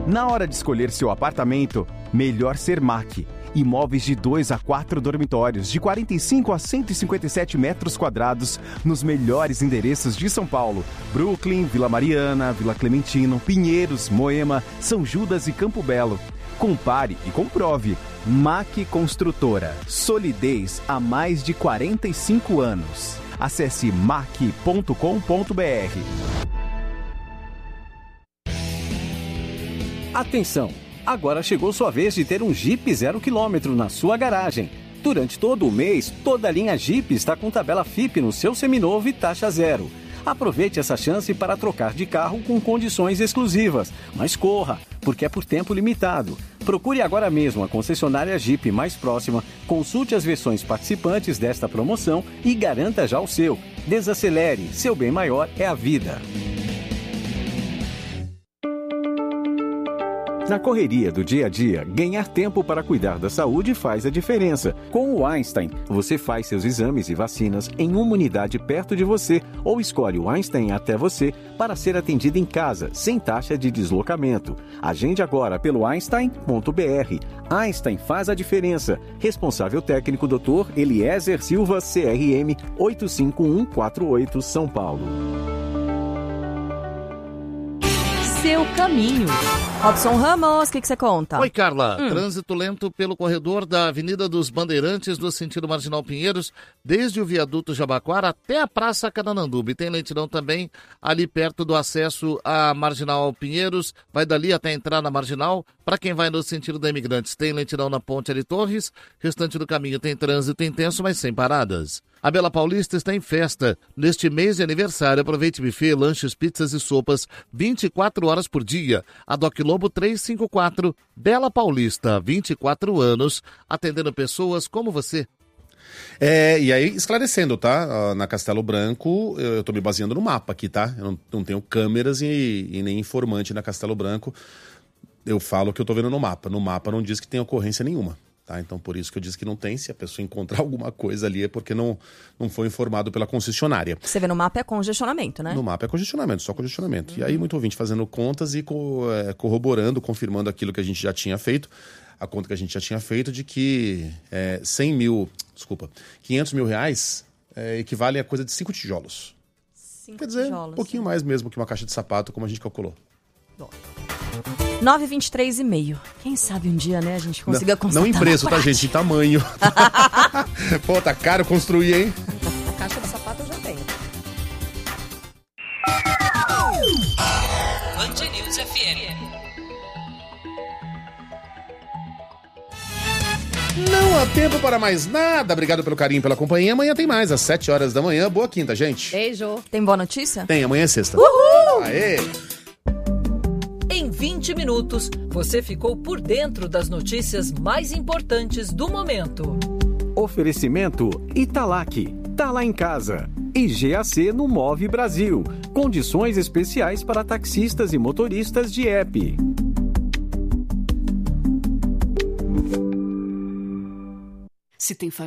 Na hora de escolher seu apartamento, melhor ser MAC. Imóveis de 2 a 4 dormitórios, de 45 a 157 metros quadrados, nos melhores endereços de São Paulo. Brooklyn, Vila Mariana, Vila Clementino, Pinheiros, Moema, São Judas e Campo Belo. Compare e comprove. MAC Construtora. Solidez há mais de 45 anos. Acesse mac.com.br. Atenção! Agora chegou sua vez de ter um Jeep 0 km na sua garagem. Durante todo o mês, toda a linha Jeep está com tabela FIP no seu seminovo e taxa zero. Aproveite essa chance para trocar de carro com condições exclusivas. Mas corra, porque é por tempo limitado. Procure agora mesmo a concessionária Jeep mais próxima, consulte as versões participantes desta promoção e garanta já o seu. Desacelere, seu bem maior é a vida. Na correria do dia a dia, ganhar tempo para cuidar da saúde faz a diferença. Com o Einstein, você faz seus exames e vacinas em uma unidade perto de você ou escolhe o Einstein até você para ser atendido em casa, sem taxa de deslocamento. Agende agora pelo einstein.br. Einstein faz a diferença. Responsável técnico Dr. Eliezer Silva, CRM 85148, São Paulo. Seu caminho. Robson Ramos, o que você conta? Oi, Carla. Trânsito lento pelo corredor da Avenida dos Bandeirantes, no sentido Marginal Pinheiros, desde o viaduto Jabaquara até a Praça Canananduba. E tem lentidão também ali perto do acesso à Marginal Pinheiros, vai dali até entrar na Marginal. Para quem vai no sentido da Imigrantes, tem lentidão na Ponte Ali Torres. Restante do caminho tem trânsito intenso, mas sem paradas. A Bela Paulista está em festa. Neste mês de aniversário, aproveite buffet, lanches, pizzas e sopas 24 horas por dia. A Doc Lobo 354, Bela Paulista, 24 anos, atendendo pessoas como você. E aí, esclarecendo, tá? Na Castelo Branco, eu tô me baseando no mapa aqui, tá? Eu não tenho câmeras e nem informante na Castelo Branco. Eu falo o que eu tô vendo no mapa. No mapa não diz que tem ocorrência nenhuma. Tá, então, por isso que eu disse que não tem. Se a pessoa encontrar alguma coisa ali é porque não foi informado pela concessionária. Você vê no mapa é congestionamento, né? No mapa é congestionamento, só congestionamento. E aí, muito ouvinte fazendo contas e corroborando, confirmando aquilo que a gente já tinha feito. A conta que a gente já tinha feito de que 500 mil reais equivale a coisa de 5 tijolos. Quer dizer, tijolos, um pouquinho mais mesmo que uma caixa de sapato, como a gente calculou. Bom. 9,23,5. Quem sabe um dia, né, a gente consiga constatar. Não em preço, tá, gente? Em tamanho. Pô, tá caro construir, hein? A caixa de sapato eu já tenho. Band News FM. Não há tempo para mais nada. Obrigado pelo carinho, pela companhia. Amanhã tem mais, às 7 horas da manhã. Boa quinta, gente. Beijo. Tem boa notícia? Tem, amanhã é sexta. Uhul! Aê! Em 20 minutos, você ficou por dentro das notícias mais importantes do momento. Oferecimento Italac. Tá lá em casa. E GAC no Move Brasil. Condições especiais para taxistas e motoristas de app. Se tem família.